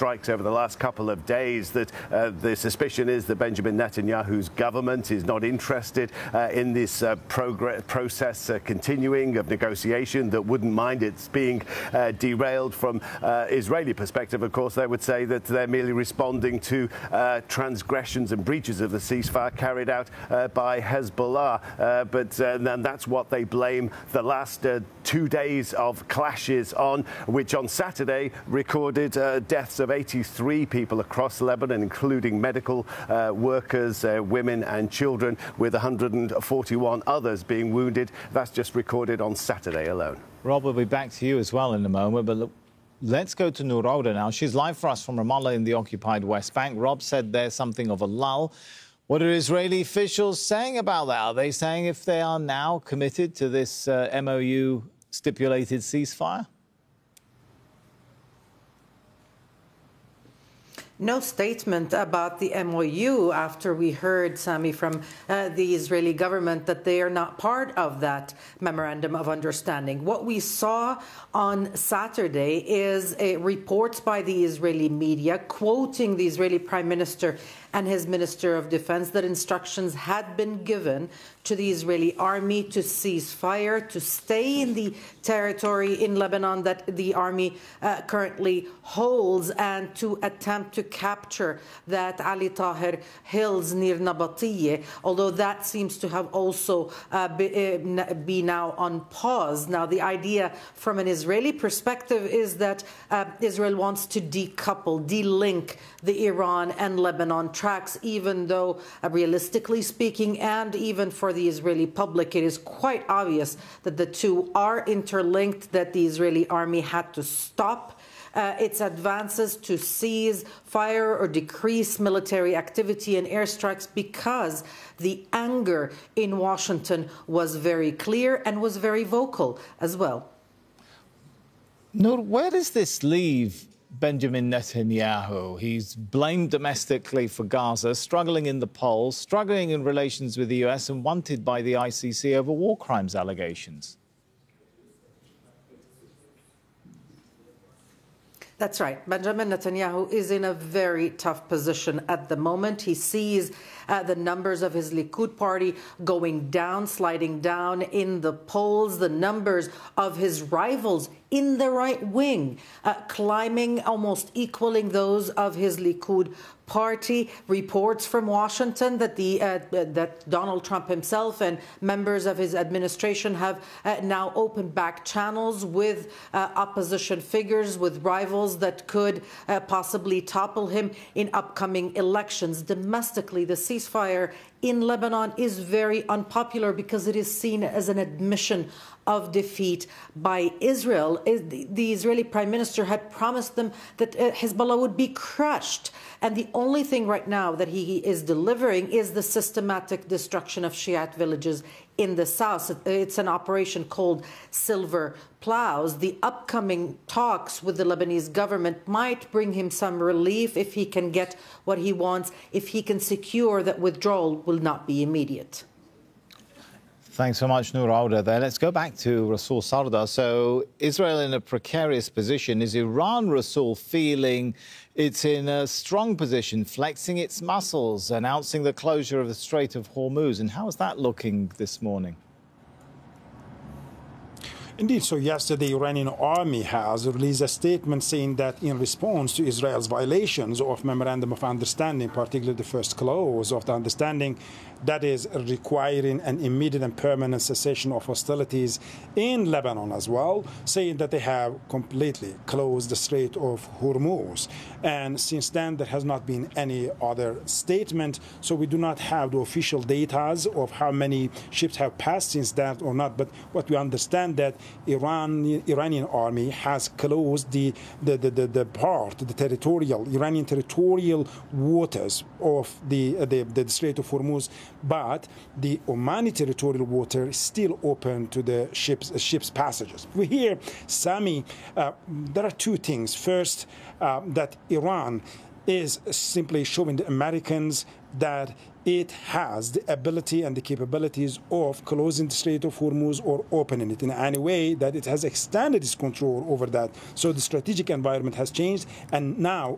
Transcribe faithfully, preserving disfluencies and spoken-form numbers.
strikes over the last couple of days, that uh, the suspicion is that Benjamin Netanyahu's government is not interested uh, in this uh, progress, process uh, continuing of negotiation, that wouldn't mind it's being uh, derailed. From uh, Israeli perspective, of course, they would say that they're merely responding to uh, transgressions and breaches of the ceasefire carried out uh, by Hezbollah. Uh, but uh, and that's what they blame the last uh, two days of clashes on, which on Saturday recorded uh, deaths of eighty-three people across Lebanon, including medical uh, workers, uh, women and children, with one hundred forty-one others being wounded. That's just recorded on Saturday alone. Rob, we'll be back to you as well in a moment, but look, let's go to Noor Rauda now. She's live for us from Ramallah in the occupied West Bank. Rob said there's something of a lull. What are Israeli officials saying about that? Are they saying if they are now committed to this uh, M O U stipulated ceasefire? No statement about the M O U after we heard, Sami, from uh, the Israeli government that they are not part of that memorandum of understanding. What we saw on Saturday is a reports by the Israeli media quoting the Israeli Prime Minister and his Minister of Defense that instructions had been given to the Israeli army to cease fire, to stay in the territory in Lebanon that the army uh, currently holds, and to attempt to capture that Ali Tahir Hills near Nabatiyeh, although that seems to have also uh, be, uh, be now on pause. Now, the idea from an Israeli perspective is that uh, Israel wants to decouple, de-link the Iran and Lebanon tracks, even though, uh, realistically speaking, and even for the Israeli public, it is quite obvious that the two are interlinked, that the Israeli army had to stop Uh, its advances to seize fire or decrease military activity and airstrikes because the anger in Washington was very clear and was very vocal as well. Noor, where does this leave Benjamin Netanyahu? He's blamed domestically for Gaza, struggling in the polls, struggling in relations with the U S, and wanted by the I C C over war crimes allegations. That's right. Benjamin Netanyahu is in a very tough position at the moment. He sees uh, the numbers of his Likud party going down, sliding down in the polls, the numbers of his rivals in the right wing, uh, climbing, almost equaling those of his Likud party. Reports from Washington that the uh, that Donald Trump himself and members of his administration have uh, now opened back channels with uh, opposition figures, with rivals that could uh, possibly topple him in upcoming elections. Domestically, the ceasefire in Lebanon is very unpopular because it is seen as an admission of defeat by Israel. The Israeli Prime Minister had promised them that Hezbollah would be crushed. And the only thing right now that he is delivering is the systematic destruction of Shiite villages in the south. It's an operation called Silver Plows. The upcoming talks with the Lebanese government might bring him some relief if he can get what he wants, if he can secure that withdrawal will not be immediate. Thanks so much, Noor Rauda there. Let's go back to Rasul Sardar. So Israel in a precarious position. Is Iran, Rasul, feeling it's in a strong position, flexing its muscles, announcing the closure of the Strait of Hormuz? And how is that looking this morning? Indeed, so yesterday, the Iranian army has released a statement saying that in response to Israel's violations of Memorandum of Understanding, particularly the first clause of the understanding, that is requiring an immediate and permanent cessation of hostilities in Lebanon as well, saying that they have completely closed the Strait of Hormuz. And since then, there has not been any other statement, so we do not have the official data of how many ships have passed since that or not. But what we understand that Iran, Iranian army has closed the, the, the, the, the part, the territorial, Iranian territorial waters of the, the, the Strait of Hormuz, but the Omani territorial water is still open to the ships, uh, ships passages. We hear, Sami, uh, there are two things. First, uh, that Iran is simply showing the Americans that it has the ability and the capabilities of closing the Strait of Hormuz or opening it in any way, that it has extended its control over that. So the strategic environment has changed, and now